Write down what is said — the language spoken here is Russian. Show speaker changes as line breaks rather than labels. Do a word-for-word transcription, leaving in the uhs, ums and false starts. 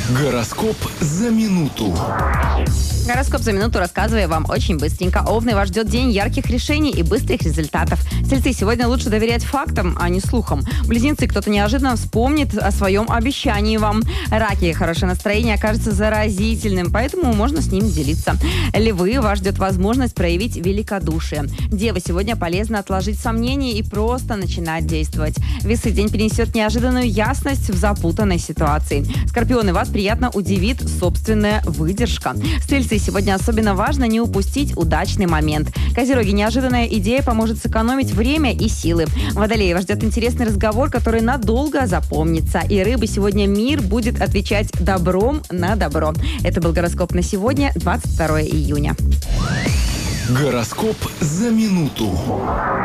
Гороскоп за минуту.
Гороскоп за минуту рассказываю вам очень быстренько. Овны, вас ждет день ярких решений и быстрых результатов. Тельцы, сегодня лучше доверять фактам, а не слухам. Близнецы, кто-то неожиданно вспомнит о своем обещании вам. Раки, хорошее настроение окажется заразительным, поэтому можно с ним делиться. Львы, вас ждет возможность проявить великодушие. Девы, сегодня полезно отложить сомнения и просто начинать действовать. Весы, день принесет неожиданную ясность в запутанной ситуации. Скорпионы, вас приятно удивит собственная выдержка. Стрельцы, сегодня особенно важно не упустить удачный момент. Козероги, неожиданная идея поможет сэкономить время и силы. Водолеи, вас ждет интересный разговор, который надолго запомнится. И рыбы, сегодня мир будет отвечать добром на добро. Это был гороскоп на сегодня, двадцать второе июня.
Гороскоп за минуту.